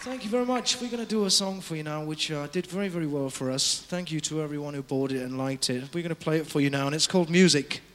Thank you very much. We're going to do a song for you now, which did very, very well for us. Thank you to everyone who bought it and liked it. We're going to play it for you now, and it's called Music.